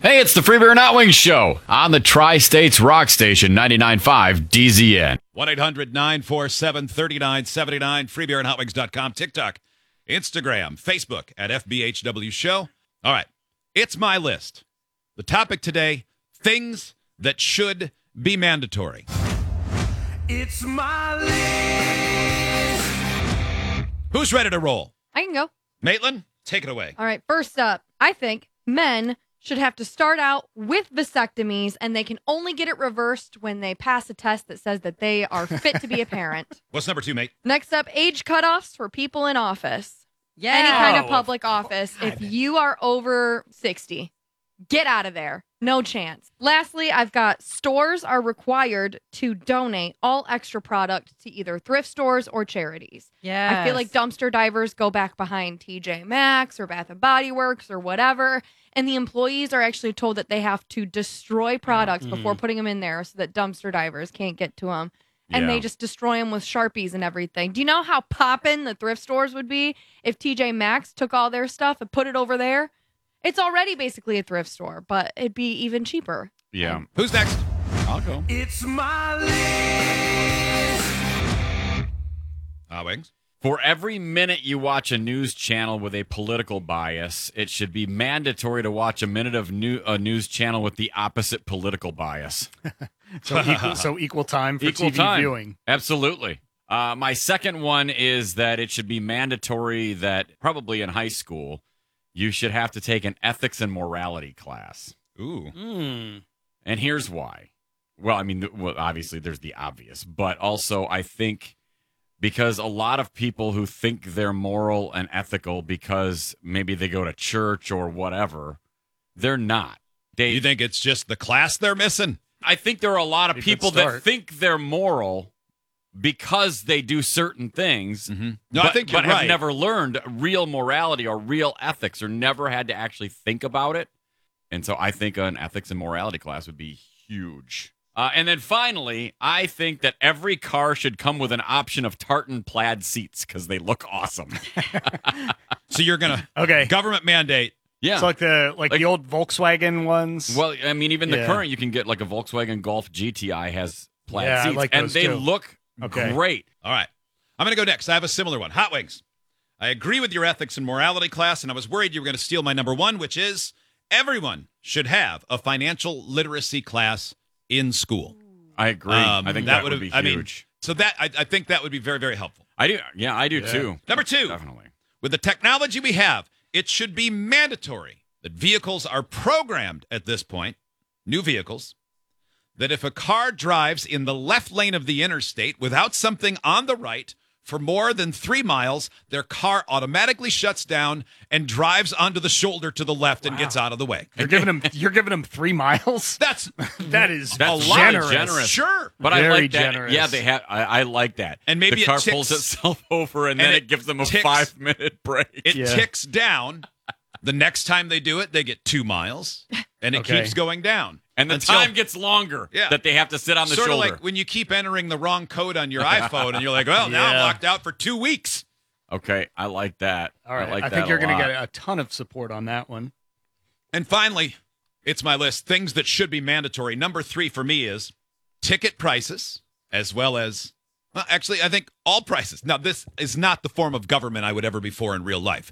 Hey, it's the Free Beer and Hot Wings Show on the Tri-States Rock Station, 99.5 DZN. 1-800-947-3979, freebeerandhotwings.com, TikTok, Instagram, Facebook at FBHW Show. All right, it's my list. The topic today, things that should be mandatory. It's my list. Who's ready to roll? I can go. Maitland, take it away. All right, first up, I think men should have to start out with vasectomies, and they can only get it reversed when they pass a test that says that they are fit to be a parent. What's number 2, mate? Next up, age cutoffs for people in office. Yeah. Any kind of public office. If you are over 60, get out of there. No chance. Lastly, I've got stores are required to donate all extra product to either thrift stores or charities. Yeah. I feel like dumpster divers go back behind TJ Maxx or Bath and Body Works or whatever, and the employees are actually told that they have to destroy products before putting them in there so that dumpster divers can't get to them. And they just destroy them with Sharpies and everything. Do you know how poppin' the thrift stores would be if TJ Maxx took all their stuff and put it over there? It's already basically a thrift store, but it'd be even cheaper. Yeah. Who's next? I'll go. It's my list. Wings. For every minute you watch a news channel with a political bias, it should be mandatory to watch a minute of a news channel with the opposite political bias. So equal time for Equal TV time. viewing. Absolutely. My second one is that it should be mandatory that probably in high school, you should have to take an ethics and morality class. Ooh. And here's why. Well, I mean, obviously there's the obvious, but also I think because a lot of people who think they're moral and ethical because maybe they go to church or whatever, they're not. You think it's just the class they're missing? I think there are a lot of Good people start. that think they're moral because they do certain things. No, I think you're but right. have never learned real morality or real ethics or never had to actually think about it. And so I think an ethics and morality class would be huge. And then finally, I think that every car should come with an option of tartan plaid seats because they look awesome. So you're going to Okay. government mandate. Yeah. It's like the old Volkswagen ones. Well, I mean, even the Yeah. current, you can get like a Volkswagen Golf GTI has plaid Yeah, I seats, like and those they too. look Okay. great. All right. I'm going to go next. I have a similar one. Hot Wings. I agree with your ethics and morality class, and I was worried you were going to steal my number 1, which is everyone should have a financial literacy class in school. I agree. I think that would be huge. So that I think that would be very, very helpful. I do. Yeah, I do too. Number 2, Definitely. with the technology we have, it should be mandatory that vehicles are programmed at this point, new vehicles, that if a car drives in the left lane of the interstate without something on the right for more than 3 miles, their car automatically shuts down and drives onto the shoulder to the left and gets out of the way. You're giving them 3 miles. That's That is That's generous. Sure. But I Very like that. generous. Yeah, they have. I like that. And maybe the it car ticks- pulls itself over, and and then it it gives them a ticks- 5-minute break. It Yeah. ticks down. The next time they do it, they get 2 miles, and it Okay. keeps going down. and the until- time gets longer. Yeah. That they have to sit on the sort shoulder. of like when you keep entering the wrong code on your iPhone, and you're like, well, now I'm Yeah. locked out for 2 weeks. Okay, I like that. All right. I like I that think you're going to get a ton of support on that one. And finally, it's my list. Things that should be mandatory. Number 3 for me is ticket prices, as well as, well, actually, I think all prices. Now, this is not the form of government I would ever be for in real life.